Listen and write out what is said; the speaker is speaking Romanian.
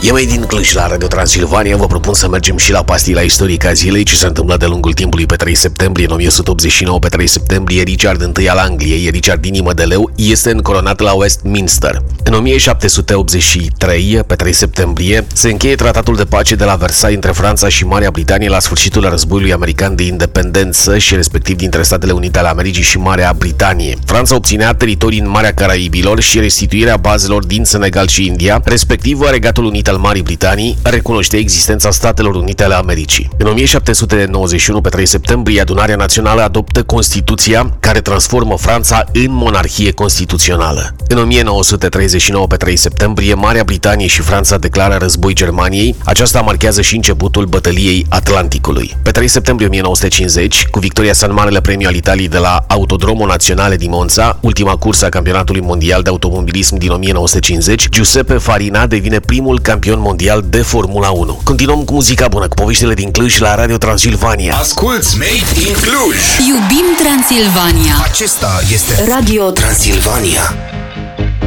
E mai din Cluj la Radio Transilvania. Vă propun să mergem și la pastila istorică a zilei, ce se întâmplă de lungul timpului pe 3 septembrie. În 1189, pe 3 septembrie, Richard I al Angliei, Richard Inimă de Leu, este încoronat la Westminster. În 1783, pe 3 septembrie, se încheie tratatul de pace de la Versailles între Franța și Marea Britanie la sfârșitul războiului american de independență și respectiv dintre Statele Unite ale Americii și Marea Britanie. Franța obținea teritorii în Marea Caraibilor și restituirea bazelor din Senegal și India, respectiv Regatul Unit al Marii Britanii recunoștea existența Statelor Unite ale Americii. În 1791, pe 3 septembrie, Adunarea Națională adoptă Constituția, care transformă Franța în monarhie constituțională. În 1939, pe 3 septembrie, Marea Britanie și Franța declară război Germaniei. Aceasta marchează și începutul bătăliei Atlanticului. Pe 3 septembrie 1950, cu victoria sa în Marele Premiu al Italiei de la Autodromo Nazionale di Monza, ultima cursă a campionatului mondial de automobilism din 1950, Giuseppe Farina devine primul campion mondial de Formula 1. Continuăm cu muzica bună, cu poveștile din Cluj la Radio Transilvania. Asculți Made in Cluj! Iubim Transilvania! Acesta este Radio Transilvania.